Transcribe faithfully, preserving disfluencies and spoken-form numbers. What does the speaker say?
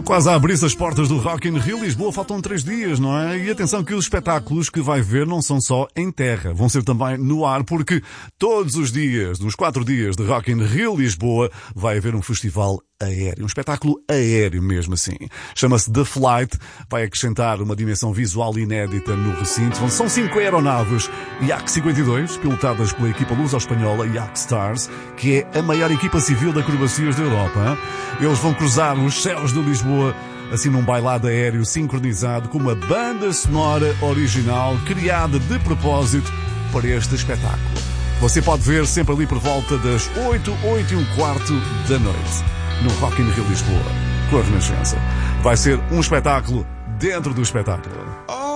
Quase a abrir-se as portas do Rock in Rio Lisboa, faltam três dias, não é? E atenção que os espetáculos que vai ver não são só em terra, vão ser também no ar, porque todos os dias, nos quatro dias de Rock in Rio Lisboa, vai haver um festival aéreo, um espetáculo aéreo mesmo assim. Chama-se The Flight, vai acrescentar uma dimensão visual inédita no recinto. São cinco aeronaves I A C cinquenta e dois, pilotadas pela equipa luso-espanhola I A C Stars, que é a maior equipa civil de acrobacias da Europa. Eles vão cruzar os céus de Lisboa assim num bailado aéreo sincronizado com uma banda sonora original criada de propósito para este espetáculo. Você pode ver sempre ali por volta das oito, oito e um quarto da noite, no Rock in Rio Lisboa, com a Renascença. Vai ser um espetáculo dentro do espetáculo.